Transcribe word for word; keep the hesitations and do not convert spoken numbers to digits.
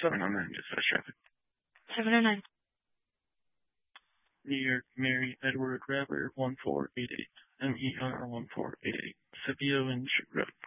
seven oh nine, dispatch traffic. seven oh nine. New York, Mary Edward Rapper, one four eight eight. M E R one four eight eight. Scipio and Road.